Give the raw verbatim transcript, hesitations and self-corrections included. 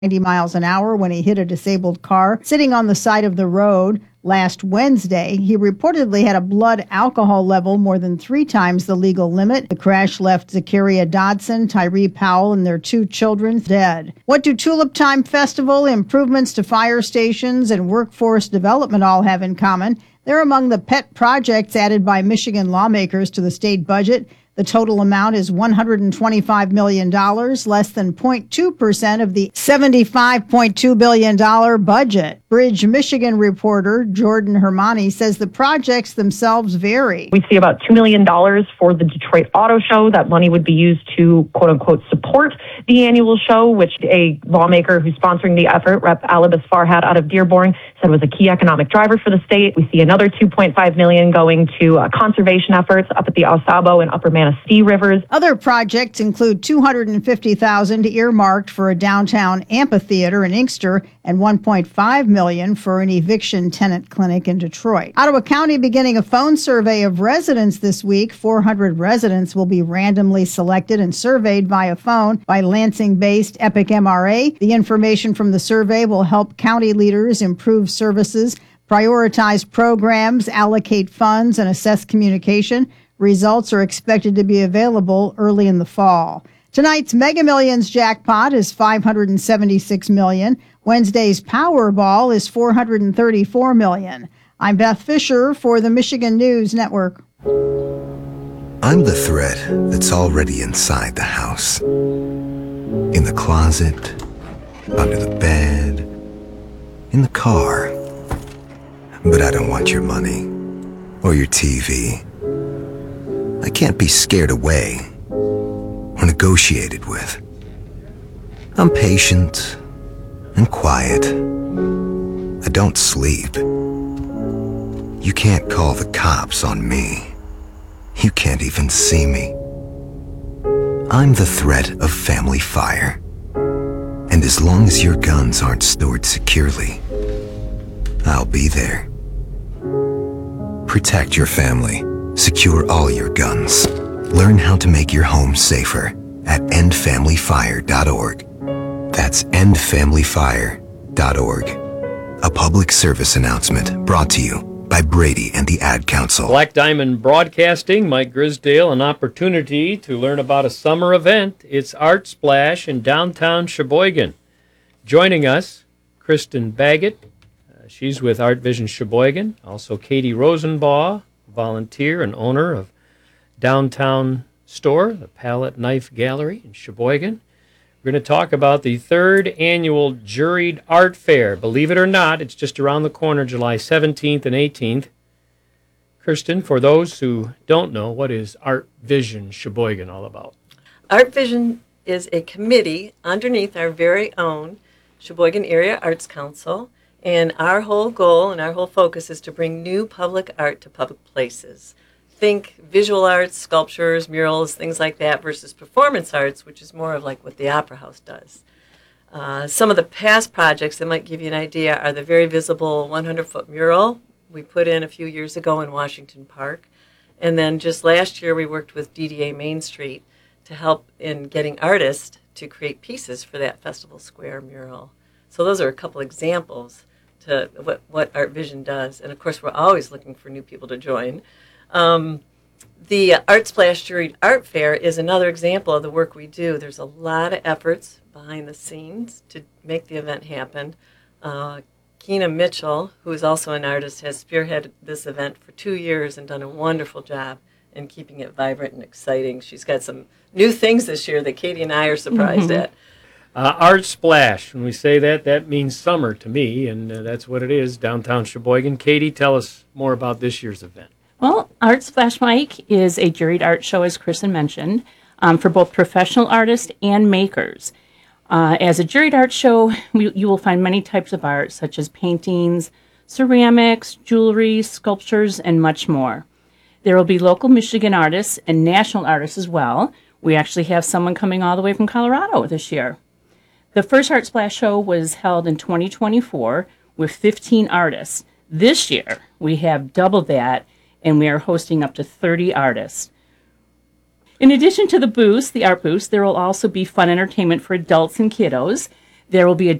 ninety miles an hour when he hit a disabled car sitting on the side of the road last Wednesday. He reportedly had a blood alcohol level more than three times the legal limit. The crash left Zakaria Dodson, Tyree Powell, and their two children dead. What do Tulip Time Festival, improvements to fire stations, and workforce development all have in common? They're among the pet projects added by Michigan lawmakers to the state budget. The total amount is one hundred twenty-five million dollars, less than zero point two percent of the seventy-five point two billion dollars budget. Bridge, Michigan reporter Jordan Hermani says the projects themselves vary. We see about two million dollars for the Detroit Auto Show. That money would be used to, quote unquote, support the annual show, which a lawmaker who's sponsoring the effort, Representative Alibis Farhat out of Dearborn, said was a key economic driver for the state. We see another two point five million dollars going to uh, conservation efforts up at the Osabo and Upper Manistee rivers. Other projects include two hundred fifty thousand dollars earmarked for a downtown amphitheater in Inkster and one point five million dollars for an eviction tenant clinic in Detroit. Ottawa County beginning a phone survey of residents this week. four hundred residents will be randomly selected and surveyed via phone by Lansing-based Epic M R A. The information from the survey will help county leaders improve services, prioritize programs, allocate funds, and assess communication. Results are expected to be available early in the fall. Tonight's Mega Millions jackpot is five hundred seventy-six million dollars. Wednesday's Powerball is four hundred thirty-four million dollars. I'm Beth Fisher for the Michigan News Network. I'm the thread that's already inside the house. In the closet, under the bed, in the car. But I don't want your money or your T V. I can't be scared away or negotiated with. I'm patient and quiet. I don't sleep. You can't call the cops on me. You can't even see me. I'm the threat of family fire. And as long as your guns aren't stored securely, I'll be there. Protect your family. Secure all your guns. Learn how to make your home safer at end family fire dot org. That's end family fire dot org. A public service announcement brought to you by Brady and the Ad Council. Black Diamond Broadcasting, Mike Grisdale, an opportunity to learn about a summer event. It's Art Splash in downtown Sheboygan. Joining us, Kristen Baggett. Uh, she's with Art Vision Sheboygan. Also Katie Rosenbaugh, volunteer and owner of Downtown Store, the Palette Knife Gallery in Sheboygan. We're going to talk about the third annual Juried Art Fair. Believe it or not, it's just around the corner, July seventeenth and eighteenth. Kirsten, for those who don't know, what is Art Vision Sheboygan all about? Art Vision is a committee underneath our very own Sheboygan Area Arts Council, and our whole goal and our whole focus is to bring new public art to public places. Think visual arts, sculptures, murals, things like that, versus performance arts, which is more of like what the Opera House does. Uh, some of the past projects that might give you an idea are the very visible one hundred foot mural we put in a few years ago in Washington Park. And then just last year we worked with D D A Main Street to help in getting artists to create pieces for that Festival Square mural. So those are a couple examples to what, what Art Vision does. And of course, we're always looking for new people to join. Um, the Art Splash Juried Art Fair is another example of the work we do. There's a lot of efforts behind the scenes to make the event happen. Uh, Keena Mitchell, who is also an artist, has spearheaded this event for two years and done a wonderful job in keeping it vibrant and exciting. She's got some new things this year that Katie and I are surprised mm-hmm. at. Uh, Art Splash, when we say that, that means summer to me, and uh, that's what it is, downtown Sheboygan. Katie, tell us more about this year's event. Well, Art Splash, Mike, is a juried art show, as Kristen mentioned, um, for both professional artists and makers. Uh, as a juried art show, we, you will find many types of art, such as paintings, ceramics, jewelry, sculptures, and much more. There will be local Michigan artists and national artists as well. We actually have someone coming all the way from Colorado this year. The first Art Splash show was held in twenty twenty-four with fifteen artists. This year, we have double that, and we are hosting up to thirty artists. In addition to the booths, the art booths, there will also be fun entertainment for adults and kiddos. There will be a